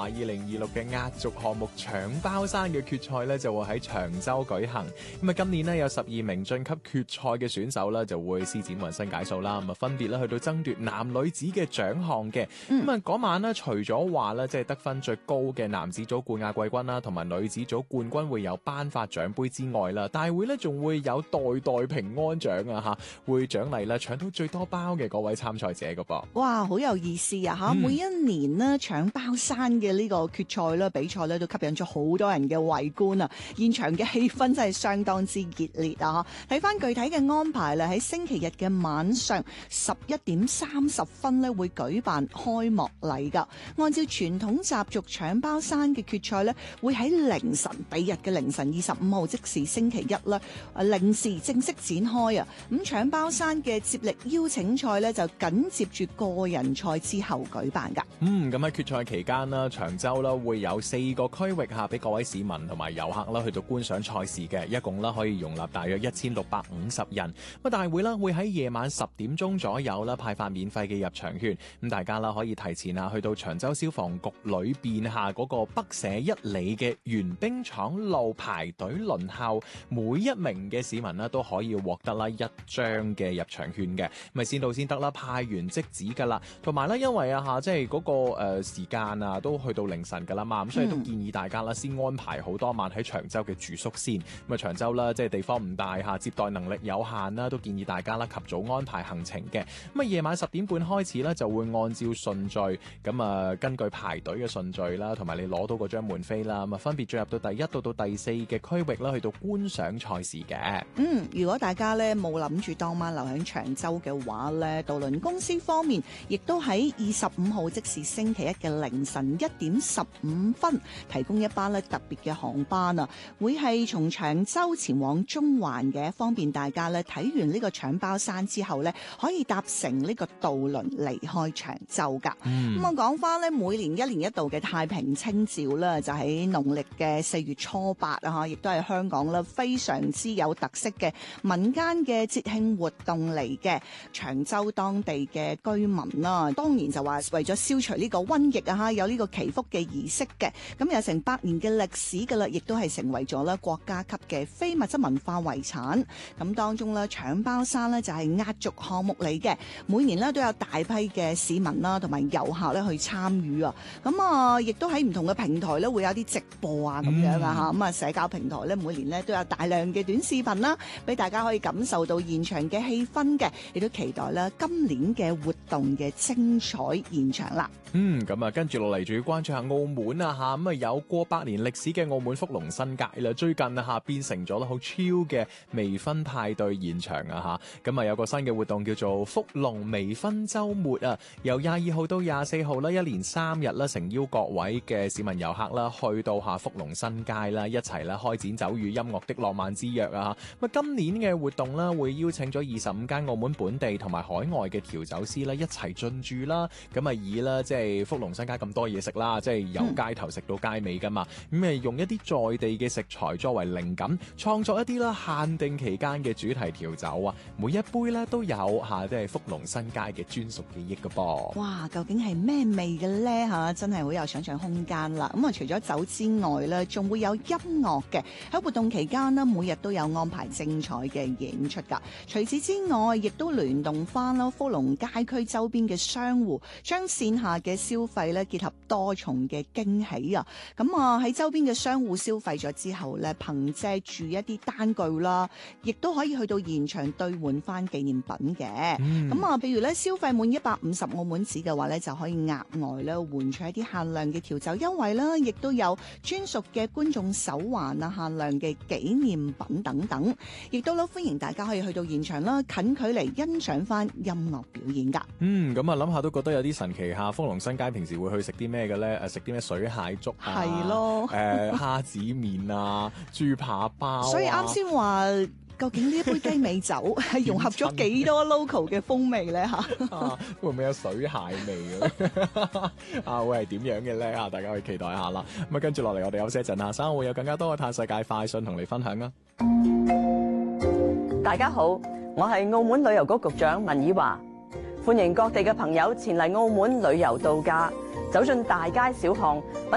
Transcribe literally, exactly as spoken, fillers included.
二零二六嘅壓軸項目搶包山嘅決賽咧，就會喺長洲舉行。咁啊，今年呢，有十二名晉級決賽嘅選手咧，就會施展渾身解數啦。咁啊，分別咧去到爭奪男女子嘅獎項嘅。咁啊，嗰晚呢，除咗話咧，即係得分最高嘅男子組冠亞季軍啦，同埋女子組冠軍會有頒發獎杯之外啦，大會咧仲會有代代平安獎啊吓，會獎勵咧搶到最多包嘅嗰位參賽者噶噃。 哇，好有意思啊吓！ 嗯、 每一年呢，搶包山嘅呢個決賽咧，比賽咧都吸引咗好多人嘅圍觀啊！現場嘅氣氛真係相當之熱烈啊！睇翻具體嘅安排咧，喺星期日嘅晚上十一點三十分咧會舉辦開幕禮噶。按照傳統習俗，搶包山嘅決賽咧會喺凌晨，第日嘅凌晨二十五號，即是星期一啦，零時正式展開啊！咁搶包山嘅接力邀請賽咧就緊接住個人賽之後舉辦噶。 嗯，咁喺決賽期間啦，長洲啦會有四個區域下俾各位市民同埋遊客啦去到觀賞賽事嘅，一共啦可以容納大約一千六百五十人。咁大會啦會喺夜晚十點鐘左右啦派發免費嘅入場券，咁大家啦可以提前啊去到長洲消防局裏邊下嗰個北社一里嘅圓冰廠路排隊輪候，每一名嘅市民啦都可以獲得啦一張嘅入場券嘅，咪先到先得啦，派完即止噶啦。同埋咧，因為啊嚇，即係嗰個誒時間啊，都去到凌晨噶啦嘛，咁所以都建議大家啦，先安排好多晚喺長洲嘅住宿先。咁啊，長洲啦，即係地方唔大嚇，接待能力有限啦，都建議大家啦及早安排行程嘅。咁啊，夜晚十點半開始咧，就會按照順序，咁啊，根據排隊嘅順序啦，同埋你攞到嗰張門飛啦，咁啊，分別進入到第一到到第四嘅區域啦，去到觀賞賽事嘅。 嗯，如果大家咧冇諗住當晚留喺長洲嘅話咧，渡輪公司方面亦都喺二十五號，即是星期一嘅凌晨一點十五分，提供一班咧特別嘅航班啊，會係從長洲前往中環嘅，方便大家咧睇完呢個搶包山之後咧，可以搭乘呢個渡輪離開長洲噶。咁我講翻咧，每年一年一度嘅太平清醮啦，就喺農曆嘅四月初八啊，亦都係香港啦非常之有特色嘅民間嘅節慶活動嚟嘅。長洲當地嘅居民啦，當然就話為咗消除呢個瘟疫啊，有呢個祈福嘅儀式嘅，咁有成百年嘅歷史噶啦，亦都係成為咗咧國家級嘅非物質文化遺產。咁當中咧搶包山咧就係壓軸項目嚟嘅，每年咧都有大批嘅市民啦同埋遊客咧去參與啊。咁啊，亦都喺唔同嘅平台咧會有啲直播啊咁樣啊嚇。咁啊，社交平台咧每年咧都有大量嘅短視頻啦，俾大家可以感受到現場嘅氣氛嘅，亦都期待啦今年嘅活動嘅精彩現場啦。 嗯，咁啊，跟住落嚟仲要關注下澳門啊嚇，咁啊有過百年歷史嘅澳門福隆新街啦，最近啊嚇變成咗好超嘅微醺派對現場啊嚇，咁啊有個新嘅活動叫做福隆微醺週末啊，由廿二號到廿四號啦，一連三日啦，誠邀各位嘅市民遊客啦，去到下福隆新街啦，一齊啦開展酒與音樂的浪漫之約啊！咁啊，今年嘅活動啦，會邀請咗二十五間澳門本地同埋海外嘅調酒師啦，一齊進駐啦，咁啊以啦即係福隆新街咁多嘢食啦，即係由街頭食到街尾噶嘛，咁啊用一啲在地嘅食材作為靈感，創作一啲啦限定期間嘅主題調酒啊，每一杯咧都有嚇，即係福隆新街嘅專屬記憶噶噃。 哇，究竟係咩味嘅咧嚇？真係好有想像空間啦！咁啊，除咗酒之外咧，仲會有音樂嘅。喺活動期間呢，每日都有安排精彩嘅演出㗎。除此之外，亦都聯動翻啦福隆街區周邊嘅商戶，將線下嘅消費咧結合多重嘅驚喜啊！咁啊喺周邊嘅商戶消費咗之後咧，憑借住一啲單據啦，亦都可以去到現場兌換翻紀念品嘅。咁、嗯、啊，譬如咧消費滿一百五十澳門紙嘅話咧，就可以額外咧換取一啲限量嘅調酒優惠啦，亦都有專屬嘅觀眾手環啊、限量嘅紀念品等等，亦都咧歡迎大家可以去到現場啦，近距離欣賞翻音樂表演噶。 嗯，咁啊諗下都覺得有啲神奇下。福隆新街平時會去食啲咩嘅咧？誒，食啲咩水蟹粥啊？ 係咯， 誒蝦子麵啊，豬扒包啊。 所以啱先話，究竟呢一杯雞尾酒係融合咗幾多 local 嘅風味咧？嚇、 啊，會唔會有水蟹味嘅？啊，會係點樣嘅咧？啊，大家可以期待一下啦。咁啊，跟住落嚟，我哋休息一陣啊，稍後會有更加多嘅嘆世界快訊同你分享啊。 大家好，我係澳門旅遊局局長文綺華，歡迎各地嘅朋友前嚟澳門旅遊度假，走進大街小巷。